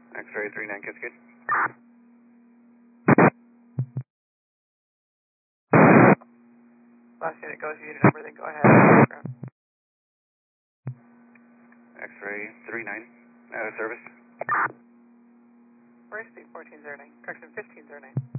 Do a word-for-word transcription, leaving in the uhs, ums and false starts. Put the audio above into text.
X-ray three nine, Cascade. Last unit goes, unit number, then go ahead. X-ray three nine, out of service. Where's the fourteen zero nine? Correction, fifteen zero nine.